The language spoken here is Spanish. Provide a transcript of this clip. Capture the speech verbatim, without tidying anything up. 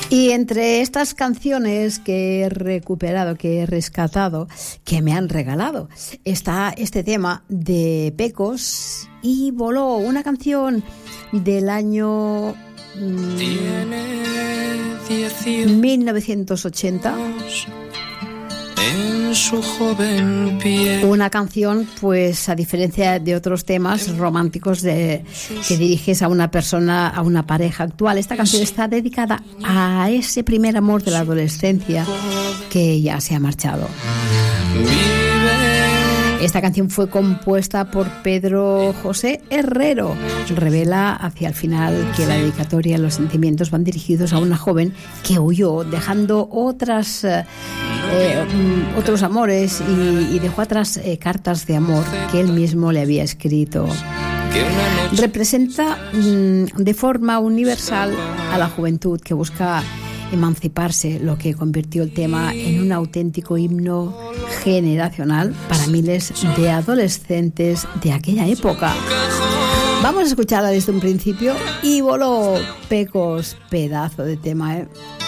Y entre estas canciones que he recuperado, que he rescatado, que me han regalado, está este tema de Pecos y Voló, una canción del año mmm, mil novecientos ochenta. En su joven pie. Una canción, pues a diferencia de otros temas románticos de, que diriges a una persona, a una pareja actual, esta canción está dedicada a ese primer amor de la adolescencia que ya se ha marchado. Esta canción fue compuesta por Pedro José Herrero. Revela hacia el final que la dedicatoria y los sentimientos van dirigidos a una joven que huyó, dejando otras, eh, eh, otros amores y, y dejó atrás eh, cartas de amor que él mismo le había escrito. Representa mm, de forma universal a la juventud que busca emanciparse, lo que convirtió el tema en un auténtico himno generacional para miles de adolescentes de aquella época. Vamos a escucharla desde un principio. Y Voló, Pecos, pedazo de tema, ¿eh?